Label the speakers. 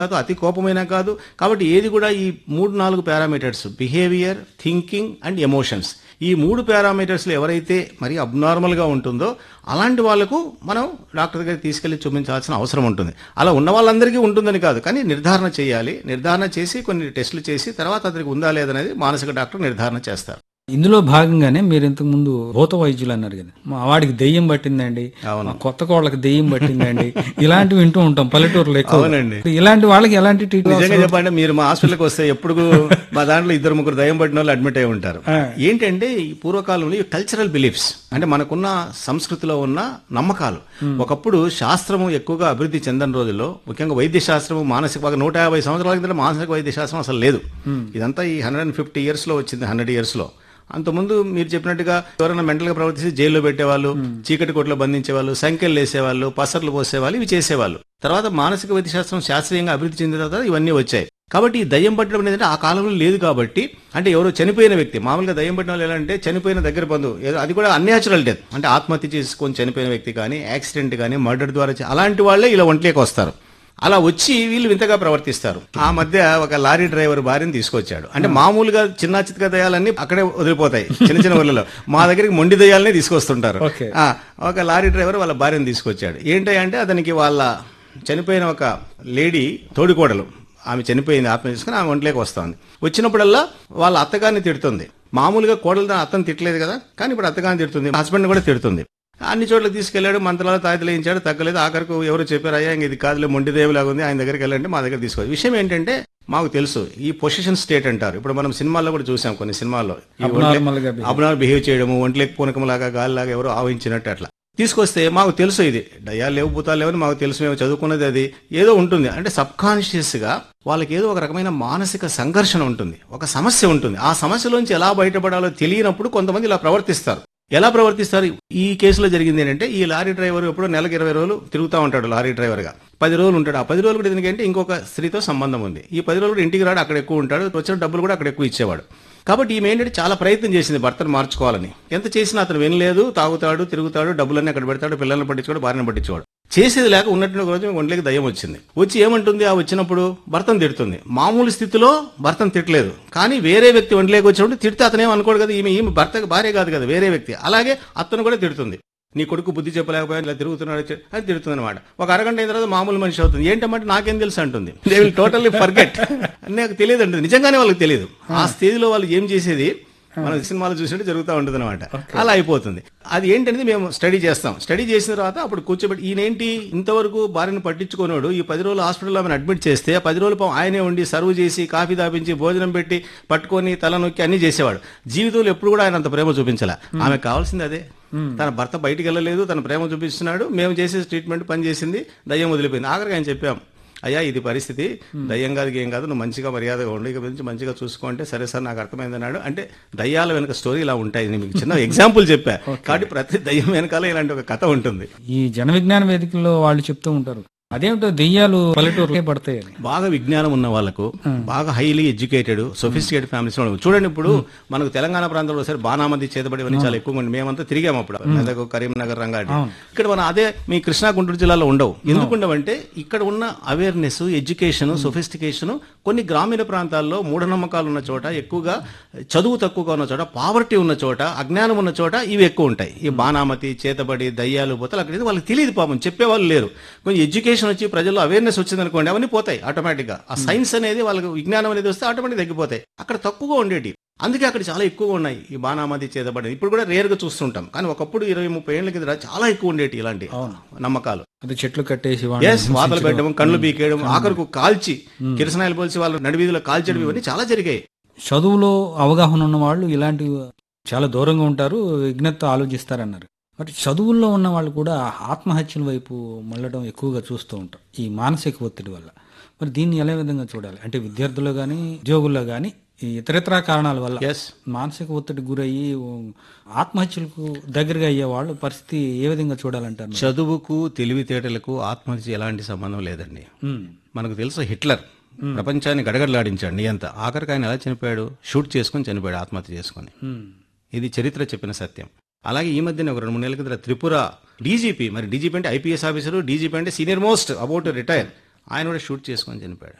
Speaker 1: కాదు, అతి కోపమైనా కాదు. కాబట్టి ఏది కూడా ఈ 3-4 parameters behaviour, thinking and emotions, ఈ 3 పారామీటర్స్లో ఎవరైతే మరి అబ్నార్మల్గా ఉంటుందో అలాంటి వాళ్ళకు మనం డాక్టర్ దగ్గరికి తీసుకెళ్లి చూపించాల్సిన అవసరం ఉంటుంది. అలా ఉన్న వాళ్ళందరికీ ఉంటుందని కాదు, కానీ నిర్ధారణ చేయాలి. నిర్ధారణ చేసి కొన్ని టెస్టులు చేసి తర్వాత అతనికి ఉందా లేదనేది మానసిక డాక్టర్ నిర్ధారణ చేస్తారు.
Speaker 2: ఇందులో భాగంగానే మీరు ఇంతకు ముందు భూత వైద్యులు అన్నారు కదా, మా వాడికి దెయ్యం పట్టిందండి, మా కొత్త కోళ్ళకి దెయ్యం పట్టిందండి, ఇలాంటివి వింటూ ఉంటాం పల్లెటూరులో ఎక్కువ.
Speaker 1: అవునండి.
Speaker 2: ఇలాంటి వాళ్ళకి ఎలాంటి ట్రీట్మెంట్?
Speaker 1: నిజంగా చెప్పండి, మీరు మా హాస్పిటల్కి వస్తే ఎప్పుడు మా దాంట్లో 2-3 దయ్యం పట్టిన వాళ్ళు అడ్మిట్ అయి ఉంటారు. ఏంటంటే ఈ పూర్వకాలంలో ఈ కల్చరల్ బిలీఫ్స్ అంటే మనకున్న సంస్కృతిలో ఉన్న నమ్మకాలు. ఒకప్పుడు శాస్త్రము ఎక్కువగా అభివృద్ధి చెందని రోజుల్లో, ముఖ్యంగా వైద్య శాస్త్రము మానసిక 150 సంవత్సరాల కింద మానసిక వైద్య శాస్త్రం అసలు లేదు. ఇదంతా ఈ 150 years లో వచ్చింది, 100 years లో. అంతకుముందు మీరు చెప్పినట్టుగా ఎవరైనా మెంటల్ గా ప్రవర్తిస్తే జైల్లో పెట్టేవాళ్ళు, చీకటి కోట్లో బంధించేవాళ్ళు, సంఖ్యలు వేసేవాళ్ళు, పసర్లు పోసేవాళ్ళు, ఇవి చేసేవాళ్ళు. తర్వాత మానసిక వైద్య శాస్త్రం శాస్త్రీయంగా అభివృద్ధి చెందిన తర్వాత ఇవన్నీ వచ్చాయి. కాబట్టి ఈ దయ్యం పట్టడం అనేది ఆ కాలంలో లేదు. కాబట్టి అంటే ఎవరో చనిపోయిన వ్యక్తి, మామూలుగా దయ్యం పట్టిన వాళ్ళు ఎలా అంటే చనిపోయిన దగ్గర బంధువు, ఏదో అది కూడా అన్యాచురల్ డెత్, అంటే ఆత్మహత్య చేసుకొని చనిపోయిన వ్యక్తి కానీ, యాక్సిడెంట్ కానీ, మర్డర్ ద్వారా అలాంటి వాళ్ళే ఇలా ఒంట్లోకి వస్తారు. అలా వచ్చి వీళ్ళు వింతగా ప్రవర్తిస్తారు. ఆ మధ్య ఒక లారీ డ్రైవర్ భార్యను తీసుకొచ్చాడు. అంటే మామూలుగా చిన్న చిత్క దయాలన్నీ అక్కడే వదిలిపోతాయి చిన్న చిన్న ఊళ్ళలో. మా దగ్గరికి మొండి దయాలనే తీసుకొస్తుంటారు. ఒక లారీ డ్రైవర్ వాళ్ళ భార్యను తీసుకొచ్చాడు. ఏంటంటే అతనికి వాళ్ళ చనిపోయిన ఒక లేడీ తోడికోడలు, ఆమె చనిపోయింది, ఆత్మ చేసుకుని ఆమె ఒంట్లోకి వస్తుంది. వచ్చినప్పుడల్లా వాళ్ళ అత్తగారిని తిడుతుంది. మామూలుగా కోడలు అత్తను తిట్టలేదు కదా, కానీ ఇప్పుడు అత్తగారిని తిడుతుంది, హస్బెండ్ కూడా తిడుతుంది. అన్ని చోట్లకి తీసుకెళ్లాడు, మంత్రాలు తాయితలేయించాడు, తగ్గలేదు. ఆఖరికి ఎవరు చెప్పారు, అయ్యా ఇది కాదులే మొండిదేవిలాగా ఉంది, ఆయన దగ్గరికి వెళ్ళండి, మా దగ్గర తీసుకోవాలి. విషయం ఏంటంటే మాకు తెలుసు ఈ పొజిషన్ స్టేట్ అంటారు. ఇప్పుడు మనం సినిమాల్లో కూడా చూసాం, కొన్ని సినిమాల్లో అబ్నార్మల్ బిహేవ్ చేయడము, ఒంట్లేకి పూనకంలాగా గాలిలాగా ఎవరో ఆవహించినట్టు అట్లా తీసుకొస్తే మాకు తెలుసు ఇది దయ్యాలు లేవు, భూతాలు లేవని మాకు తెలుసు, మేము చదువుకున్నది అది ఏదో ఉంటుంది. అంటే సబ్ కాన్షియస్ గా వాళ్ళకి ఏదో ఒక రకమైన మానసిక సంఘర్షణ ఉంటుంది, ఒక సమస్య ఉంటుంది. ఆ సమస్యలోంచి ఎలా బయటపడాలో తెలియనప్పుడు కొంతమంది ఇలా ప్రవర్తిస్తారు. ఎలా ప్రవర్తిస్తారు? ఈ కేసులో జరిగింది ఏంటంటే, ఈ లారీ డ్రైవర్ ఎప్పుడో నెలకు 20 రోజులు తిరుగుతూ ఉంటాడు లారీ డ్రైవర్ గా. 10 రోజులు ఉంటాడు. ఆ 10 రోజులు కూడా ఎందుకంటే ఇంకొక స్త్రీతో సంబంధం ఉంది. ఈ 10 రోజులు కూడా ఇంటికి రాడు, అక్కడ ఎక్కువ ఉంటాడు, వచ్చిన డబ్బులు కూడా అక్కడ ఎక్కువ ఇచ్చేవాడు. కాబట్టి ఈమె ఏంటంటే చాలా ప్రయత్నం చేసింది భర్తను మార్చుకోవాలని. ఎంత చేసినా అతను వినలేదు, తాగుతాడు, తిరుగుతాడు, డబ్బులన్నీ అక్కడ పెడతాడు, పిల్లల్ని పట్టించుకోడు, భార్యను పట్టించుకోడు. చేసేది లేక ఉన్నట్టు రోజు ఒంట్లోకి దయ్యం వచ్చింది. వచ్చి ఏమంటుంది, ఆ వచ్చినప్పుడు భర్తను తిడుతుంది. మామూలు స్థితిలో భర్తను తిట్టలేదు, కానీ వేరే వ్యక్తి ఒంట్లోకి వచ్చినప్పుడు తిడితే అతనేం అనుకోడు కదా, ఈమె భర్త భార్య కాదు కదా, వేరే వ్యక్తి. అలాగే అతను కూడా తిడుతుంది. నీ కొడుకు బుద్ధి చెప్పలేకపోయా, ఇలా తిరుగుతున్నాడు అని తిడుతుంది అనమాట. ఒక అరగంట అయిన తర్వాత మామూలు మనిషి అవుతుంది. ఏంటంటే నాకేం తెలుసు అంటుంది. They will totally forget. నాకు తెలియదు అంటుంది. నిజంగానే వాళ్ళకి తెలియదు. ఆ స్టేజ్లో వాళ్ళు ఏం చేసేది మనం సినిమాలు చూసినట్టు జరుగుతూ ఉంటుంది అనమాట. అలా అయిపోతుంది. అది ఏంటనేది మేము స్టడీ చేస్తాం. స్టడీ చేసిన తర్వాత అప్పుడు కూర్చోబెట్టి, ఈయనేంటి ఇంతవరకు భార్యను పట్టించుకోనాడు, ఈ 10 రోజులు హాస్పిటల్లో ఆమెను అడ్మిట్ చేస్తే 10 రోజులు ఆయనే ఉండి సర్వ్ చేసి, కాఫీ తాపించి, భోజనం పెట్టి, పట్టుకొని తల నొక్కి అన్ని చేసేవాడు. జీవితంలో ఎప్పుడు కూడా ఆయన అంత ప్రేమ చూపించాల. ఆమెకు కావాల్సింది అదే. తన భర్త బయటికి వెళ్ళలేదు, తన ప్రేమ చూపిస్తున్నాడు, మేము చేసే ట్రీట్మెంట్ పని చేసింది, దయ్యం వదిలిపోయింది. ఆఖరికి ఆయన చెప్పాం, అయ్యా ఇది పరిస్థితి, దయ్యం కాదు ఏం కాదు, నువ్వు మంచిగా మర్యాదగా ఉండి ఇక నుంచి మంచిగా చూసుకుంటే సరే సార్ నాకు అర్థమైంది అన్నాడు. అంటే దయ్యాల వెనక స్టోరీ ఇలా ఉంటాయి. నేను మీకు చిన్న ఎగ్జాంపుల్ చెప్పా. కాబట్టి ప్రతి దయ్యం వెనకాల ఇలాంటి ఒక కథ ఉంటుంది.
Speaker 2: ఈ జన విజ్ఞాన వేదికల్లో వాళ్ళు చెప్తూ ఉంటారు, అదేమిటో దెయ్యాలు పల్లెటూరులే పడతాయని.
Speaker 1: బాగా విజ్ఞానం ఉన్న వాళ్ళకు, బాగా హైలీ ఎడ్యుకేటెడ్ సొఫిస్టికేటెడ్ ఫ్యామిలీస్ చూడండి. ఇప్పుడు మనకు తెలంగాణ ప్రాంతంలో సరే బాణామతి చేతబడి ఇవన్నీ చాలా ఎక్కువ ఉంది. మేమంతా తిరిగాము అప్పుడు మెదక్, కరీంనగర్, రంగారెడ్డి. ఇక్కడ మన అదే మీ కృష్ణా, గుంటూరు జిల్లాలో ఉండవు. ఎందుకు ఉండవంటే ఇక్కడ ఉన్న అవేర్నెస్, ఎడ్యుకేషన్, సొఫిస్టికేషన్ కొన్ని గ్రామీణ ప్రాంతాల్లో మూఢనమ్మకాలు ఉన్న చోట, ఎక్కువగా చదువు తక్కువగా ఉన్న చోట, పావర్టీ ఉన్న చోట, అజ్ఞానం ఉన్న చోట ఇవి ఎక్కువ ఉంటాయి. ఈ బాణామతి, చేతబడి, దయ్యాలు, పోతలు అక్కడ వాళ్ళకి తెలియదు, పాపం చెప్పేవాళ్ళు లేరు. కొంచెం ఎడ్యుకేషన్ వచ్చి ప్రజల్లో అవేర్నెస్ వచ్చింది అనుకోండి, అవన్నీ పోతాయి ఆటోమేటిక్ గా. ఆ సైన్స్ అనేది వాళ్ళకి, విజ్ఞానం అనేది వస్తే ఆటోమేటిక్ తగ్గిపోతాయి. అక్కడ తక్కువగా ఉండేటి, అందుకే అక్కడ చాలా ఎక్కువగా ఉన్నాయి ఈ బాణామతి, చేతబడి. ఇప్పుడు కూడా రేర్ గా చూస్తుంటాం, కానీ ఒకప్పుడు 20-30 ఏళ్ల కింద చాలా ఎక్కువ ఉండేటి ఇలాంటి నమ్మకాలు.
Speaker 2: చెట్లు కట్టేసి
Speaker 1: వాతలు పెట్టడం, కళ్ళు బీకేయడం, ఆఖరికి కాల్చి కిరసనాయలు పోల్చి వాళ్ళు నడివీధిలో కాల్చడం, ఇవన్నీ చాలా జరిగాయి.
Speaker 2: చదువులో అవగాహన ఉన్న వాళ్ళు ఇలాంటి చాలా దూరంగా ఉంటారు, విజ్ఞత ఆలోచిస్తారన్నారు. మరి చదువుల్లో ఉన్న వాళ్ళు కూడా ఆత్మహత్యల వైపు మళ్ళడం ఎక్కువగా చూస్తూ ఉంటారు ఈ మానసిక ఒత్తిడి వల్ల. మరి దీన్ని ఎలా విధంగా చూడాలి? అంటే విద్యార్థులు కానీ, ఉద్యోగుల్లో కానీ ఇతరితర కారణాల వల్ల మానసిక ఒత్తిడి గురయ్యి ఆత్మహత్యలకు దగ్గరగా అయ్యే వాళ్ళు పరిస్థితి ఏ విధంగా చూడాలంటారు?
Speaker 1: చదువుకు, తెలివితేటలకు ఆత్మహత్య ఎలాంటి సంబంధం లేదండి. మనకు తెలుసు, హిట్లర్ ప్రపంచాన్ని గడగడలాడించాడు నియంత. ఆఖరికి ఆయన ఎలా చనిపోయాడు? షూట్ చేసుకుని చనిపోయాడు, ఆత్మహత్య చేసుకుని. ఇది చరిత్ర చెప్పిన సత్యం. అలాగే ఈ మధ్యన ఒక 2-3 నెలల కింద త్రిపుర డీజీపీ, మరి డీజీపీ అంటే ఐపీఎస్ ఆఫీసరు, డీజీపీ అంటే సీనియర్ మోస్ట్ అబౌట్ రిటైర్, ఆయన కూడా షూట్ చేసుకొని చనిపోయాడు.